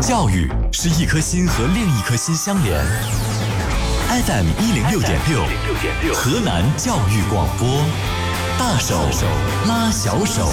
教育是一颗心和另一颗心相连。FM 106.6，河南教育广播，大手拉小手。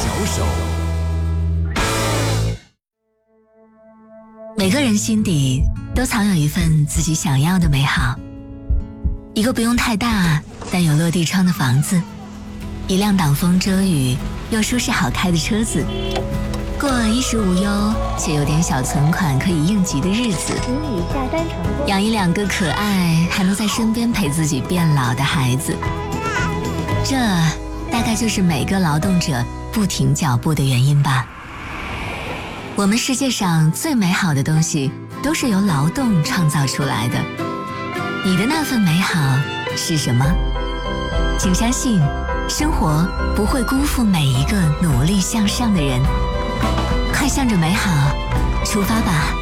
每个人心底都藏有一份自己想要的美好，一个不用太大但有落地窗的房子，一辆挡风遮雨又舒适好开的车子，过衣食无忧且有点小存款可以应急的日子，养一两个可爱还能在身边陪自己变老的孩子，这大概就是每个劳动者不停脚步的原因吧。我们世界上最美好的东西都是由劳动创造出来的，你的那份美好是什么？请相信，生活不会辜负每一个努力向上的人。快向着美好出发吧。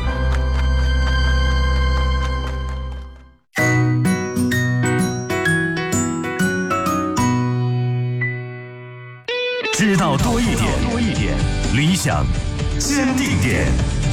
知道多一点，理想坚定点。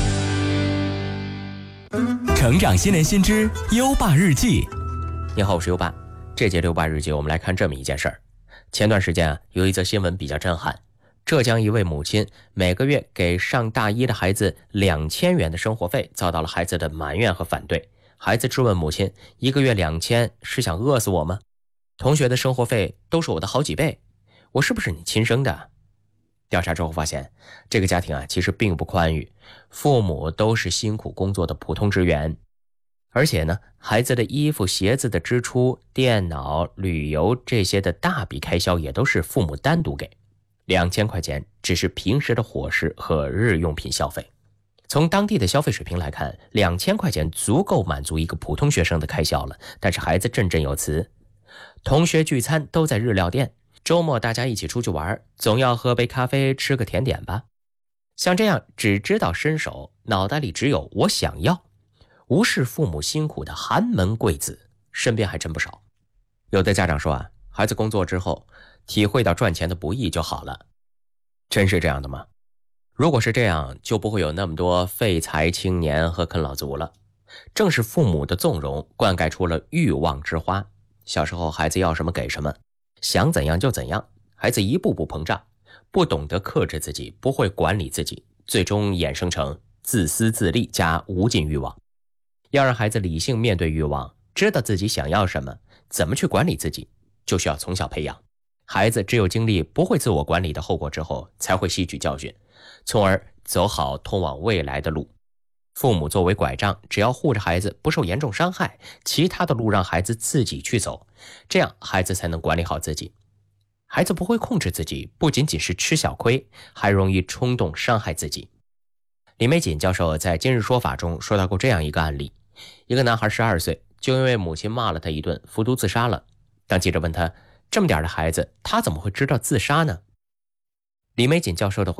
成长新年新知优爸日记。 你好，我是优爸。这节优爸日记我们来看这么一件事儿。前段时间有一则新闻比较震撼。浙江一位母亲每个月给上大一的孩子2000元的生活费，遭到了孩子的埋怨和反对。孩子质问母亲，一个月2000是想饿死我吗？同学的生活费都是我的好几倍，我是不是你亲生的？调查之后发现，这个家庭其实并不宽裕，父母都是辛苦工作的普通职员，而且呢，孩子的衣服鞋子的支出、电脑、旅游这些的大笔开销也都是父母单独给。2000块钱只是平时的伙食和日用品消费。从当地的消费水平来看，2000块钱足够满足一个普通学生的开销了，但是孩子振振有词。同学聚餐都在日料店，周末大家一起出去玩，总要喝杯咖啡吃个甜点吧。像这样只知道伸手，脑袋里只有我想要，无视父母辛苦的寒门贵子，身边还真不少。有的家长说孩子工作之后体会到赚钱的不易就好了。真是这样的吗？如果是这样，就不会有那么多废柴青年和啃老族了。正是父母的纵容灌溉出了欲望之花。小时候孩子要什么给什么，想怎样就怎样，孩子一步步膨胀，不懂得克制自己，不会管理自己，最终衍生成自私自利加无尽欲望。要让孩子理性面对欲望，知道自己想要什么，怎么去管理自己，就需要从小培养。孩子只有经历不会自我管理的后果之后，才会吸取教训，从而走好通往未来的路。父母作为拐杖，只要护着孩子不受严重伤害，其他的路让孩子自己去走，这样孩子才能管理好自己。孩子不会控制自己，不仅仅是吃小亏，还容易冲动伤害自己。李玫瑾教授在今日说法中说到过这样一个案例，一个男孩12岁，就因为母亲骂了他一顿，服毒自杀了。当记者问他，这么点的孩子，他怎么会知道自杀呢？李玫瑾教授的